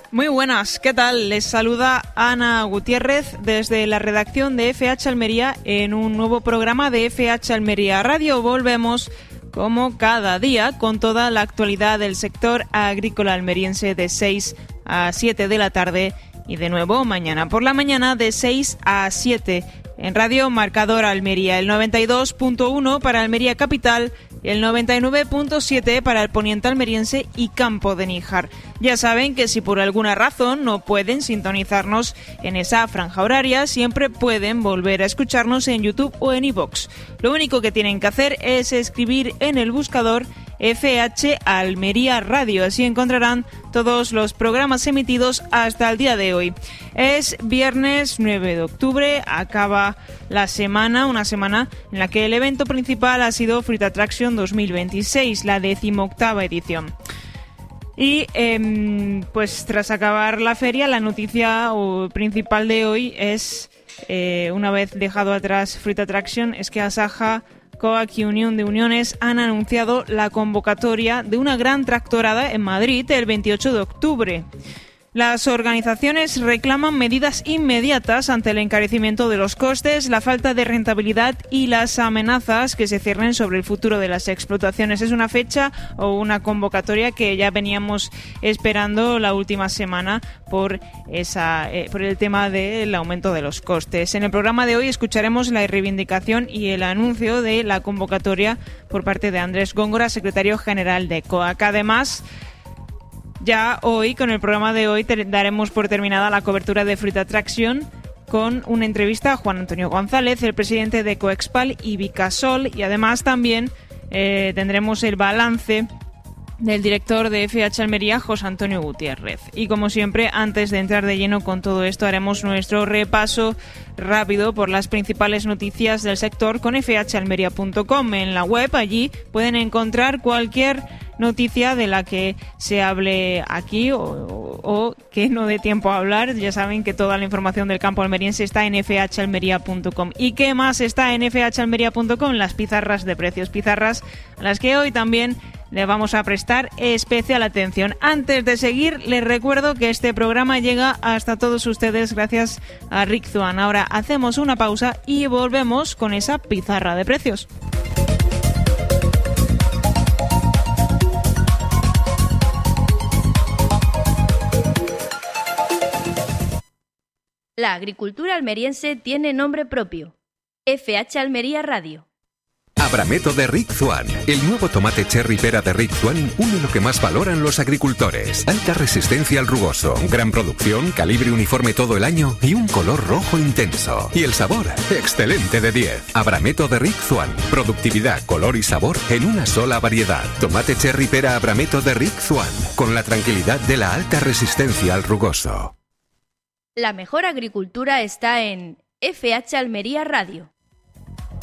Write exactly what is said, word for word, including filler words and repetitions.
Muy buenas, ¿qué tal? Les saluda Ana Gutiérrez desde la redacción de F H Almería en un nuevo programa de F H Almería Radio. Volvemos como cada día con toda la actualidad del sector agrícola almeriense de seis a siete de la tarde y de nuevo mañana por la mañana de seis a siete en Radio Marcador Almería, el noventa y dos punto uno para Almería Capital y el noventa y nueve punto siete para el poniente almeriense y Campo de Níjar. Ya saben que si por alguna razón no pueden sintonizarnos en esa franja horaria, siempre pueden volver a escucharnos en YouTube o en iVoox. Lo único que tienen que hacer es escribir en el buscador F H Almería Radio, así encontrarán todos los programas emitidos hasta el día de hoy. Es viernes nueve de octubre, acaba la semana, una semana en la que el evento principal ha sido Fruit Attraction dos mil veintiséis, la decimoctava edición. Y eh, pues tras acabar la feria, la noticia principal de hoy es, eh, una vez dejado atrás Fruit Attraction, es que Asaja, C O A C y Unión de Uniones han anunciado la convocatoria de una gran tractorada en Madrid el veintiocho de octubre. Las organizaciones reclaman medidas inmediatas ante el encarecimiento de los costes, la falta de rentabilidad y las amenazas que se ciernen sobre el futuro de las explotaciones. Es una fecha o una convocatoria que ya veníamos esperando la última semana por esa eh, por el tema del aumento de los costes. En el programa de hoy escucharemos la reivindicación y el anuncio de la convocatoria por parte de Andrés Góngora, secretario general de C O A C. Además, ya hoy, con el programa de hoy, te daremos por terminada la cobertura de Fruit Attraction con una entrevista a Juan Antonio González, el presidente de Coexpal y Vicasol, y además también eh, tendremos el balance del director de F H Almería, José Antonio Gutiérrez. Y como siempre, antes de entrar de lleno con todo esto, haremos nuestro repaso rápido por las principales noticias del sector con f h almería punto com. En la web, allí pueden encontrar cualquier noticia de la que se hable aquí o, o, o que no dé tiempo a hablar. Ya saben que toda la información del campo almeriense está en f h almería punto com. ¿Y qué más está en f h almería punto com? Las pizarras de precios, pizarras a las que hoy también le vamos a prestar especial atención. Antes de seguir, les recuerdo que este programa llega hasta todos ustedes gracias a Rick Zuan. Ahora hacemos una pausa y volvemos con esa pizarra de precios. La agricultura almeriense tiene nombre propio. F H Almería Radio. Abrameto de Rick Zuan. El nuevo tomate cherry pera de Rick Zuan une lo que más valoran los agricultores. Alta resistencia al rugoso, gran producción, calibre uniforme todo el año y un color rojo intenso. Y el sabor, excelente de diez. Abrameto de Rick Zuan. Productividad, color y sabor en una sola variedad. Tomate cherry pera Abrameto de Rick Zuan. Con la tranquilidad de la alta resistencia al rugoso. La mejor agricultura está en F H Almería Radio.